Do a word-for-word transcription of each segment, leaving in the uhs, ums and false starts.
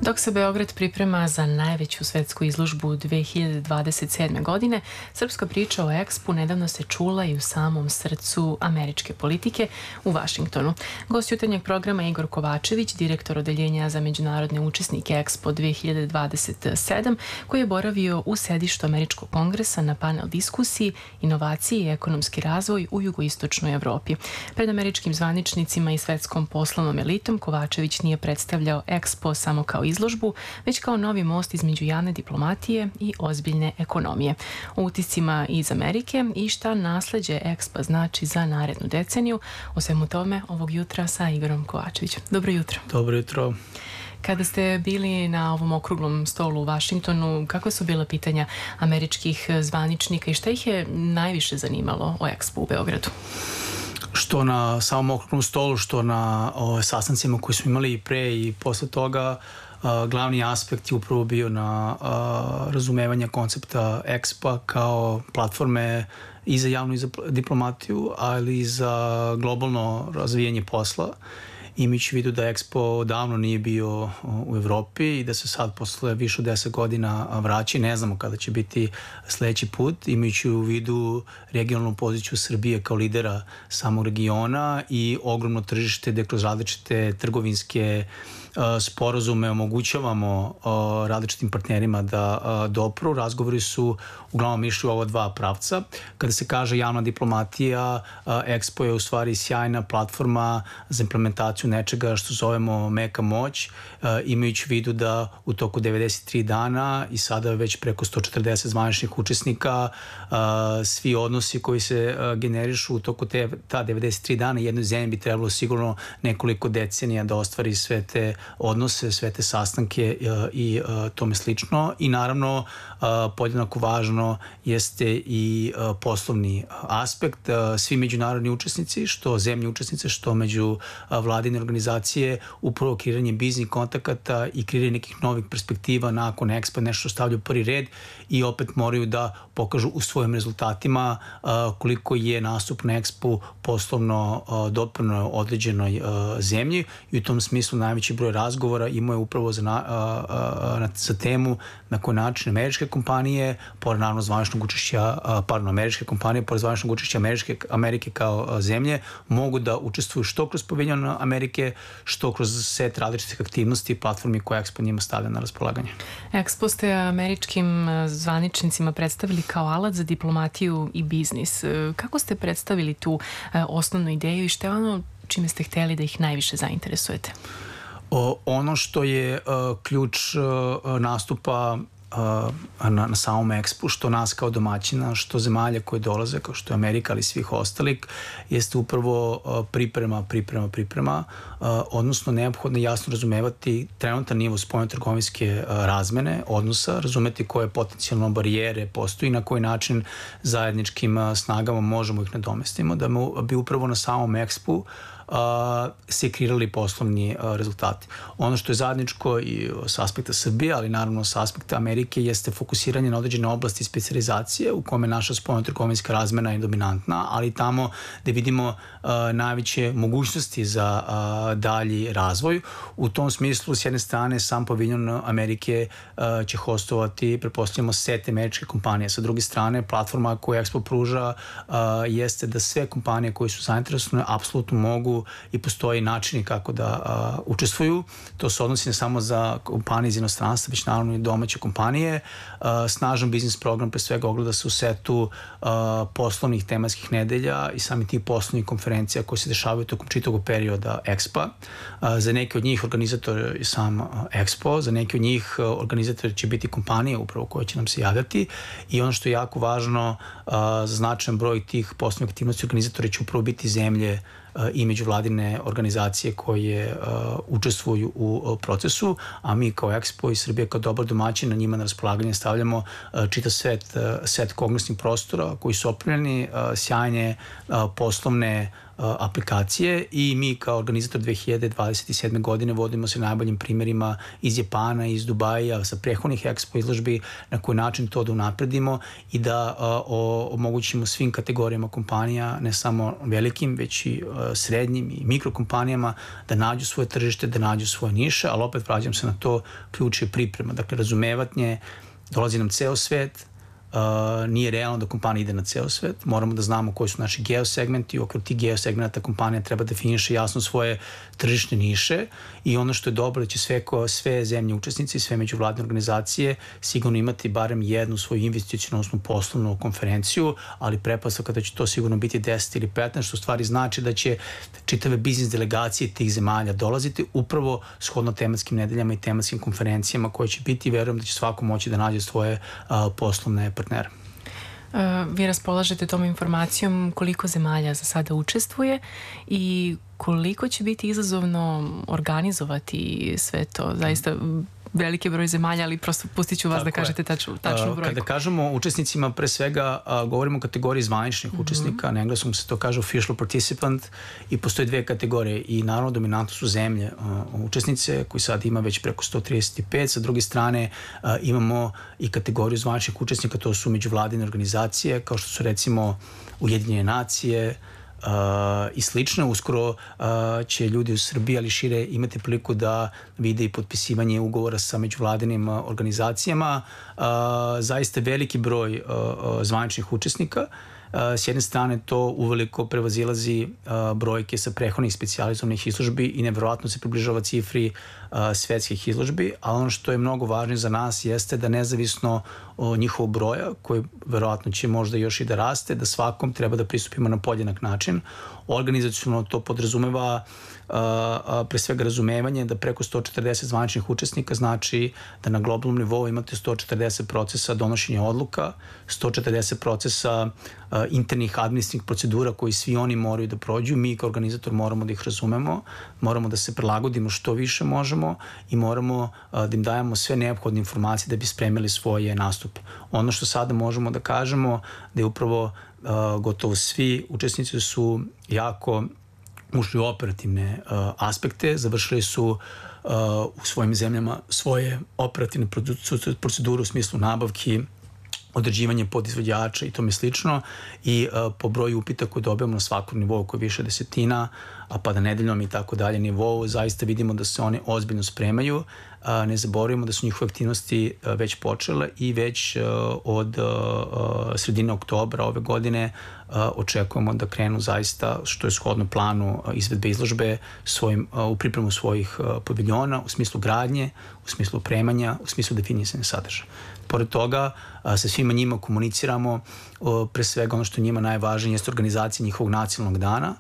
Dok se Beograd priprema za najveću svetsku izložbu dve hiljade dvadeset sedme. godine, srpska priča o Expu nedavno se čula i u samom srcu američke politike u Vašingtonu. Gost jutarnjeg programa je Igor Kovačević, direktor odeljenja za međunarodne učesnike Expo dve hiljade dvadeset sedam, koji je boravio u sedištu Američkog kongresa na panel diskusiji Inovacije i ekonomski razvoj u jugoistočnoj Evropi. Pred američkim zvaničnicima i svetskom poslovnom elitom Kovačević nije predstavljao Expo samo kao izložbu, već kao novi most između javne diplomatije i ozbiljne ekonomije. O utiscima iz Amerike i šta nasleđe Expa znači za narednu deceniju, o svemu tome ovog jutra sa Igorom Kovačevićem. Dobro jutro. Dobro jutro. Kada ste bili na ovom okruglom stolu u Vašingtonu, kakva su bila pitanja američkih zvaničnika i šta ih je najviše zanimalo o Expu u Beogradu? Što na samom okruglom stolu, što na o, sastancima koji smo imali i pre i posle toga, a, glavni aspekt je upravo bio na a, razumevanje koncepta Expa kao platforme i za javnu i za diplomatiju, ali i za globalno razvijanje posla. Imajući u vidu da Expo davno nije bio u Evropi i da se sad posle više od deset godina vraća, ne znamo kada će biti sledeći put, imajući u vidu regionalnu poziciju Srbije kao lidera samog regiona i ogromno tržište gde kroz različite trgovinske sporazume omogućavamo različitim partnerima da dopru. Razgovori su uglavnom išli u ova dva pravca. Kada se kaže javna diplomatija, Expo je u stvari sjajna platforma za implementaciju nečega što zovemo meka moć, imajući u vidu da u toku devedeset tri dana i sada već preko sto četrdeset zvaničnih učesnika, svi odnosi koji se generišu u toku te, ta devedeset tri dana, jednoj zemlji bi trebalo sigurno nekoliko decenija da ostvari sve te odnose, sve te sastanke i tome slično. I naravno, podjednako važno jeste i poslovni aspekt. Svi međunarodni učesnici, što zemlje učesnice, što među vladine organizacije, upravo kreiranje biznis kontakata i kreiranje nekih novih perspektiva nakon Expo, nešto stavljaju prvi red i opet moraju da pokažu u svojim rezultatima koliko je nastup na Expo poslovno doprino određenoj zemlji i u tom smislu najveći broj razgovora imao je upravo za, na, na, za temu na koji način američke kompanije, pored naravno zvaničnog učešća, pardon, američke kompanije, pored zvaničnog učešća Američke, Amerike kao zemlje, mogu da učestvuju što kroz paviljon Amerike, što kroz set različitih aktivnosti i platformi koje Expo njima stavlja na raspolaganje. Expo ste američkim zvaničnicima predstavili kao alat za diplomatiju i biznis. Kako ste predstavili tu osnovnu ideju i šta je ono čime ste hteli da ih najviše zainteresujete? O, ono što je uh, ključ uh, nastupa uh, na, na samom Expu, što nas kao domaćina, što zemalja koje dolaze, kao što je Amerika, ali svih ostalih, jeste upravo uh, priprema, priprema, priprema, uh, odnosno neophodno jasno razumevati trenutan nivo spoljno-trgovinske uh, razmene, odnosa, razumeti koje potencijalno barijere postoji, na koji način zajedničkim uh, snagama možemo ih nadomestimo, da bi upravo na samom Expu Uh, se kreirali poslovni uh, rezultati. Ono što je zajedničko i s aspekta Srbije, ali naravno s aspekta Amerike, jeste fokusiranje na određene oblasti specijalizacije u kome naša spoljno-trgovinska razmena je dominantna, ali tamo gde vidimo uh, najveće mogućnosti za uh, dalji razvoj. U tom smislu, s jedne strane, sam paviljon Amerike uh, će hostovati, pretpostavljamo, set američke kompanije. Sa druge strane, platforma koju Expo pruža uh, jeste da sve kompanije koje su zainteresovane apsolutno mogu i postoji načini kako da uh, učestvuju. To se odnosi ne samo za kompanije iz inostranstva, već naravno i domaće kompanije. Uh, snažan biznis program pre svega ogleda se u setu uh, poslovnih tematskih nedelja i sami tih poslovnih konferencija koje se dešavaju tokom čitavog perioda Expa. Uh, za neke od njih organizator je sam uh, Expo, za neke od njih uh, organizator će biti kompanije upravo koje će nam se javljati i ono što je jako važno uh, za značajan broj tih poslovnih aktivnosti organizatora će upravo biti zemlje i međuvladine organizacije koje uh, učestvuju u uh, procesu, a mi kao Expo i Srbija kao dobar domaćin na njima na raspolaganje stavljamo uh, čitav set, uh, set kongresnih prostora koji su opremljeni, uh, sjajne uh, poslovne aplikacije i mi kao organizator dve hiljade dvadeset sedme. godine vodimo se najboljim primjerima iz Japana, iz Dubaja, sa prethodnih Expo izložbi, na koji način to da unapredimo i da o, omogućimo svim kategorijama kompanija, ne samo velikim, već i srednjim i mikrokompanijama, da nađu svoje tržište, da nađu svoje niše, ali opet vraćam se na to, ključ je priprema. Dakle, razumevanje, dolazi nam ceo svet, Uh, nije realno da kompanija ide na ceo svet. Moramo da znamo koji su naši geosegmenti i u okviru tih geosegmenta kompanija treba definiše jasno svoje tržišne niše i ono što je dobro da će sve, ko, sve zemlje učesnici, sve međuvladne organizacije sigurno imati barem jednu svoju investicionalnu poslovnu konferenciju, ali pretpostavka da će to sigurno biti deset ili petnaest, što u stvari znači da će čitave biznis delegacije tih zemalja dolaziti upravo shodno tematskim nedeljama i tematskim konferencijama koje će biti i verujem da će svako moći da nađe svoje uh, poslovne partnere. Uh, vi raspolažete tom informacijom koliko zemalja za sada učestvuje i koliko će biti izazovno organizovati sve to, zaista veliki broj zemalja, ali prosto pustit ću vas tako da kažete tačnu, tačnu brojku. Kada kažemo učesnicima, pre svega a, govorimo o kategoriji zvaničnih mm-hmm. učesnika, na engleskom se to kaže official participant i postoje dve kategorije i naravno dominantno su zemlje a, učesnice koji sad ima već preko sto trideset pet, sa druge strane a, imamo i kategoriju zvaničnih učesnika, to su međuvladine organizacije kao što su recimo Ujedinjene nacije, Uh, i slično. Uskoro uh, će ljudi u Srbiji, ali šire, imati priliku da vide i potpisivanje ugovora sa međuvladinim uh, organizacijama. Uh, zaista veliki broj uh, uh, zvaničnih učesnika. Uh, s jedne strane to uveliko prevazilazi uh, brojke sa prethodnih specijalizovanih izložbi i nevjerovatno se približava cifri uh, svetskih izložbi, ali ono što je mnogo važnije za nas jeste da nezavisno od njihovog broja, koji verovatno će možda još i da raste, da svakom treba da pristupimo na podjednak način. Organizacionalno to podrazumeva uh, uh, pre svega razumevanje da preko sto četrdeset zvaničnih učesnika znači da na globalnom nivou imate sto četrdeset procesa donošenja odluka, sto četrdeset procesa uh, internih administrativnih procedura koji svi oni moraju da prođu. Mi kao organizator moramo da ih razumemo, moramo da se prilagodimo što više možemo i moramo uh, da im dajemo sve neophodne informacije da bi spremili svoje nastupe. Ono što sada možemo da kažemo da je upravo uh, gotovo svi učesnici su jako ušli u operativne uh, aspekte, završili su uh, u svojim zemljama svoje operativne procedure u smislu nabavki, određivanje podizvođača i tome slično i uh, po broju upita koje dobijamo na svakom nivou koji je više desetina, a pa da nedeljnom i tako dalje nivou, zaista vidimo da se one ozbiljno spremaju. Uh, ne zaboravimo da su njihove aktivnosti uh, već počele i već uh, od uh, sredine oktobra ove godine uh, očekujemo da krenu zaista, što je shodno planu uh, izvedbe izložbe, svojim, uh, u pripremu svojih uh, paviljona u smislu gradnje, u smislu opremanja, u smislu definisanja sadržaja. Pored toga, a, sa svima njima komuniciramo, o, pre svega ono što njima najvažnije jeste organizacija njihovog nacionalnog dana,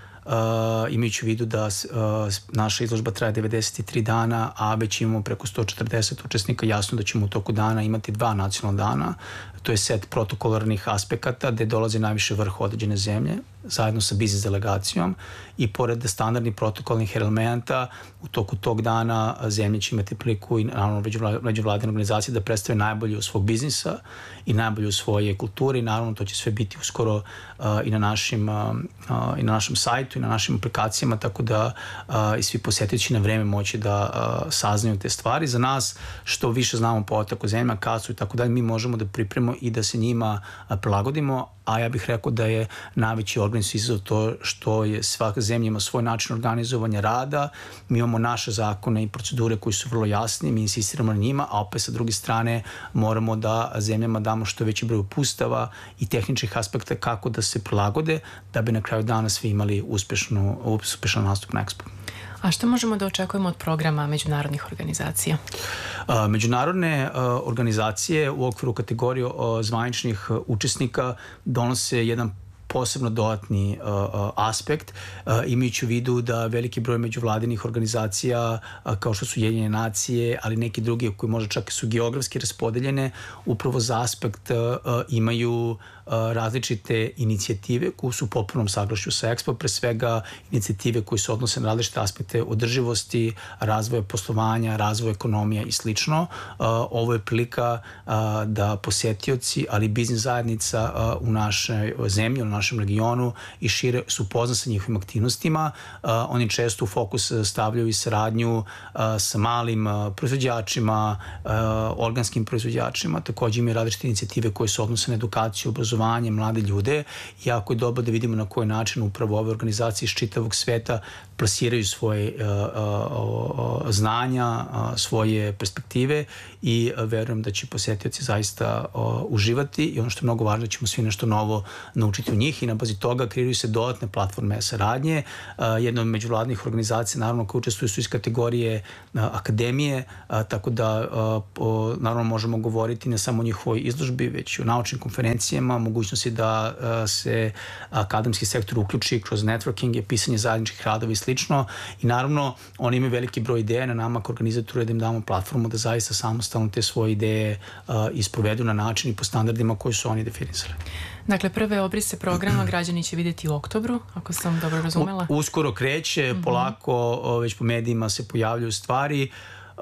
a, imajući u vidu da a, naša izložba traje devedeset tri dana, a već imamo preko sto četrdeset učesnika, jasno da ćemo u toku dana imati dva nacionalna dana. To je set protokolarnih aspekata gde dolazi najviše vrh određene zemlje, zajedno sa biznis delegacijom i pored standardnih protokolnih elementa u toku tog dana zemlje će imati priliku i naravno međuvladine organizacije da predstave najbolje u svog biznisa i najbolje u svoje kulture i naravno to će sve biti uskoro uh, i, na našim, uh, uh, i na našem sajtu i na našim aplikacijama, tako da uh, i svi posjetioci na vreme moći da uh, saznaju te stvari. Za nas što više znamo podatak o zemljama, kasu i tako dalje, mi možemo da pripremimo i da se njima uh, prilagodimo, a ja bih rekao da je najveći organizacijski izazov to što je svaka zemlja ima svoj način organizovanja rada, mi imamo naše zakone i procedure koji su vrlo jasni, mi insistiramo na njima, a opet sa druge strane moramo da zemljama damo što veći broj uputstava i tehničkih aspekta kako da se prilagode, da bi na kraju dana svi imali uspešnu, uspešan nastup na Expo. A što možemo da očekujemo od programa međunarodnih organizacija? A, međunarodne a, organizacije u okviru kategorije a, zvaničnih a, učesnika donose jedan posebno dodatni uh, uh, aspekt, uh, imajući u vidu da veliki broj međuvladinih organizacija uh, kao što su Ujedinjene nacije, ali neki drugi koji možda čak su geografski raspodeljene, upravo za aspekt uh, uh, imaju različite inicijative koje su u potpunom saglašću sa Expo, pre svega inicijative koje se odnose na različite aspekte održivosti, razvoja poslovanja, razvoja ekonomija i slično. Ovo je prilika da posetioci, ali i biznis zajednica u našoj zemlji, u našem regionu i šire su upoznati sa njihovim aktivnostima. Oni često u fokus stavljaju i saradnju sa malim proizvođačima, organskim proizvođačima. Takođe imaju različite inicijative koje se odnose na edukaciju, obrazovanje, mlade ljude. Jako je dobro da vidimo na koji način upravo ove organizacije iz čitavog sveta plasiraju svoje znanja, svoje perspektive i verujem da će posetioci zaista uživati i ono što je mnogo važno da ćemo svi nešto novo naučiti u njih i na bazi toga kreiraju se dodatne platforme saradnje. Jedna od međuvladnih organizacija naravno koje učestvuju su iz kategorije akademije, tako da naravno možemo govoriti ne samo o njihovoj izložbi, već i o naučnim konferencijama, mogućnosti da se akademski sektor uključi kroz networking, pisanje zajedničkih radova i slično. I naravno oni imaju veliki broj ideja na nama kao organizatoru da im damo platformu da zaista samostalno te svoje ideje isprovedu na način i po standardima koji su oni definisali. Dakle, prve obrise programa građani će vidjeti u oktobru, ako sam dobro razumela. U, uskoro kreće, mm-hmm. polako već po medijima se pojavljaju stvari. Uh,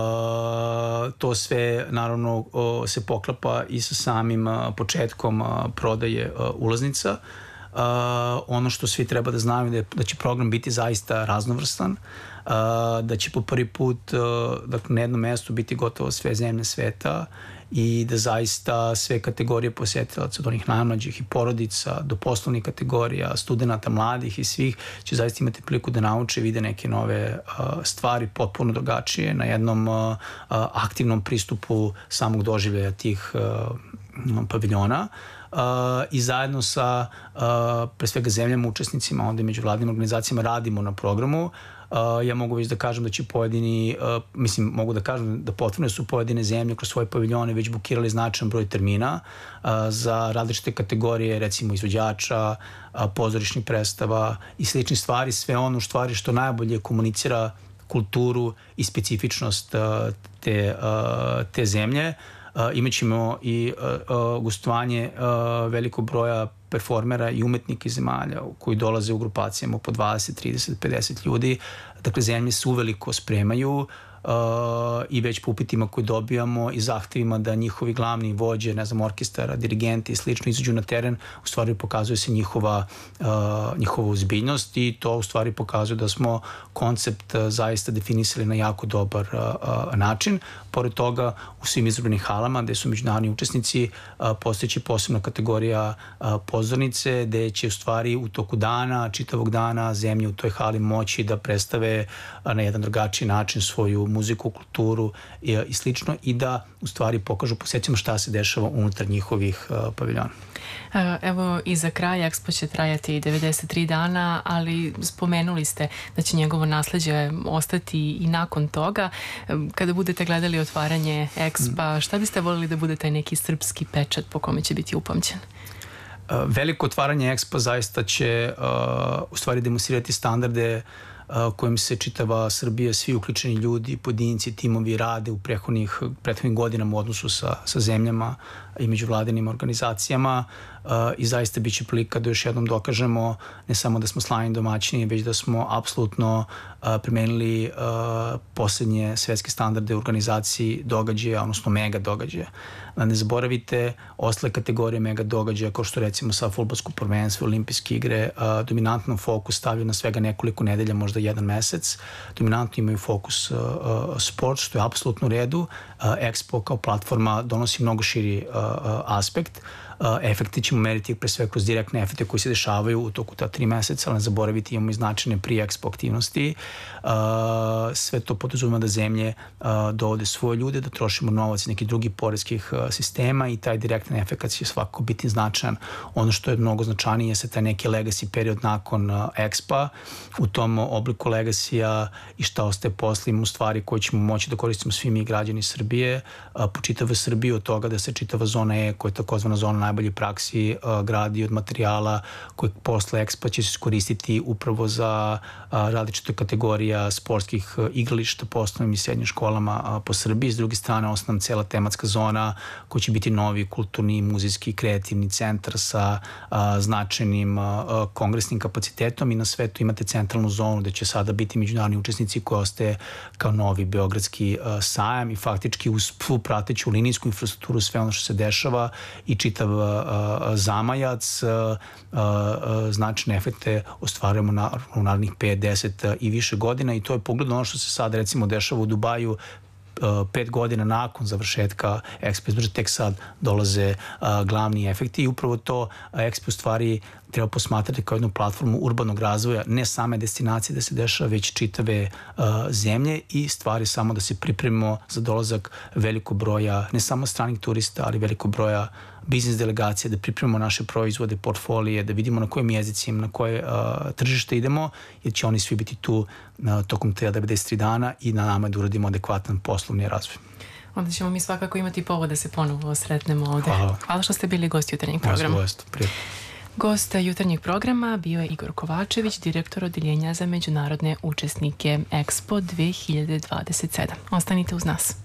to sve naravno uh, se poklapa i sa samim uh, početkom uh, prodaje uh, ulaznica. Uh, ono što svi treba da znaju da, je, da će program biti zaista raznovrstan, uh, da će po prvi put uh, dakle, na jednom mestu biti gotovo sve zemlje sveta i da zaista sve kategorije posetilaca, od onih najmlađih i porodica do poslovnih kategorija, studenta, mladih i svih će zaista imati priliku da nauče i vide neke nove uh, stvari potpuno drugačije na jednom uh, uh, aktivnom pristupu samog doživljaja tih uh, paviljona. Uh, i zajedno sa uh, pre svega zemljama, učesnicima, onda i međuvladnim organizacijama radimo na programu. Uh, ja mogu već da kažem da će pojedini, uh, mislim, mogu da kažem da potvrno su pojedine zemlje kroz svoje paviljone već bukirali značajan broj termina uh, za različite kategorije, recimo izvođača, uh, pozorišnih predstava i sličnih stvari, sve ono stvari što najbolje komunicira kulturu i specifičnost uh, te, uh, te zemlje. Uh, imaćemo i uh, uh, gostovanje uh, velikog broja performera i umetnika iz zemalja koji dolaze u grupacijama po dvadeset, trideset, pedeset ljudi. Dakle, zemlje se uveliko spremaju uh, i već po upitima koje dobijamo i zahtevima da njihovi glavni vođe, ne znam, orkestara, dirigenti i slično izađu na teren, u stvari pokazuje se njihova, uh, njihova uzbiljnost i to u stvari pokazuje da smo koncept uh, zaista definisali na jako dobar uh, uh, način. Pored toga, u svim izložbenim halama gde su međunarodni učesnici uh, postojeći posebna kategorija uh, pozornice, gde će u stvari u toku dana, čitavog dana zemlje u toj hali moći da predstave uh, na jedan drugačiji način svoju muziku, kulturu i, i slično i da u stvari pokažu posjećama šta se dešava unutar njihovih uh, paviljona. Evo i za kraj Expo će trajati devedeset tri dana, ali spomenuli ste da će njegovo nasleđe ostati i nakon toga. Kada budete gledali otvaranje Expa, šta biste voljeli da bude taj neki srpski pečat po kome će biti upamćen? Veliko otvaranje Expa zaista će uh, u stvari demonstrirati standarde uh, kojim se čitava Srbija, svi uključeni ljudi, pojedinci, timovi rade u prethodnih, prethodnih godinama u odnosu sa, sa zemljama i međuvladinim organizacijama uh, i zaista bit će prilika da još jednom dokažemo ne samo da smo slavni domaćini, već da smo apsolutno uh, primenili uh, poslednje svetske standarde u organizaciji događaja, odnosno mega događaja. Ne zaboravite ostale kategorije mega događaja, kao što recimo sa fudbalsko prvenstvo, olimpijske igre, uh, dominantno fokus stavio na svega nekoliko nedelja, možda jedan mesec. Dominantno imaju fokus uh, uh, sport, što je apsolutno u redu. Uh, Expo kao platforma donosi mnogo širi uh, aspekt. Uh, efekte ćemo meriti pre sve kroz direktne efekte koji se dešavaju u toku ta tri meseca, ali ne zaboraviti imamo i značajne pre-Expo aktivnosti. Uh, sve to podrazumeva da zemlje uh, dovode svoje ljude, da trošimo novac iz nekih drugih poreskih uh, sistema i taj direktan efekt će svakako biti značajan. Ono što je mnogo značajnije je se taj neki legacy period nakon uh, Expa. U tom obliku legacy-a i šta ostaje posle imamo stvari koje ćemo moći da koristimo svi mi građani Srbije, uh, po čitavoj Srbiji, od toga da se čitava zona E, koja je takozvana zona najbolje praksi gradi od materijala koji posle Expo će se iskoristiti upravo za različite kategorija sportskih igrališta po osnovnim i srednjim školama po Srbiji. S druge strane, osnovna cela tematska zona koja će biti novi kulturni, muzejski, kreativni centar sa značajnim kongresnim kapacitetom i na svetu imate centralnu zonu gde će sada biti međunarodni učesnici koji ostaje kao novi beogradski sajam i faktički uz svu prateću linijsku infrastrukturu sve ono što se dešava i čitav zamajac značajne efekte ostvarujemo u narednih pet, deset i više godina i to je pogled ono što se sad recimo dešava u Dubaju pet godina nakon završetka Expo, tek sad dolaze glavni efekti i upravo to Expo stvari treba posmatrati kao jednu platformu urbanog razvoja, ne same destinacije da se dešava, već čitave zemlje i stvari samo da se pripremimo za dolazak velikog broja, ne samo stranih turista, ali velikog broja biznis delegacije, da pripremimo naše proizvode, portfolije, da vidimo na kojim jezicima, na koje tržište idemo, jer će oni svi biti tu tokom te devedeset tri dana i na nama da uradimo adekvatan poslovni razvoj. Onda ćemo mi svakako imati povod da se ponovo sretnemo ovde. Hvala. Hvala što ste bili gost jutarnjeg programa. Hvala što prijatno. Gost jutarnjeg programa bio je Igor Kovačević, direktor Odeljenja za međunarodne učesnike Expo dve hiljade dvadeset sedam. Ostanite uz nas.